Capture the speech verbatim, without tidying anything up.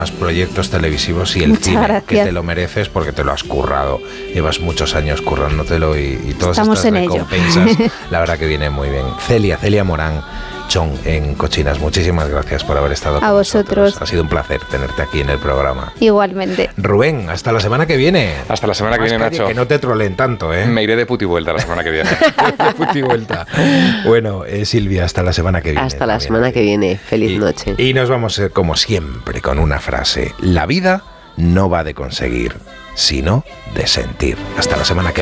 proyectos televisivos y el Muchas cine, gracias. que te lo mereces porque te lo has currado. Llevas muchos años currándotelo y, y todas Estamos estas en ello. recompensas, la verdad que viene muy bien. Celia, Celia Morán Chong en Cochinas, muchísimas gracias por haber estado con A vosotros. nosotros. Ha sido un placer tenerte aquí en el programa. Igualmente. Rubén, hasta la semana que viene. Hasta la semana que Más viene, calle, Nacho. Que no te troleen tanto, ¿eh? Me iré de puti vuelta la semana que viene. De puti vuelta. Bueno, eh, Silvia, hasta la semana que viene. Hasta la también. semana que viene. Feliz Y- noche. Y nos vamos, eh, como siempre, con una frase. La vida no va de conseguir, sino de sentir. Hasta la semana que viene.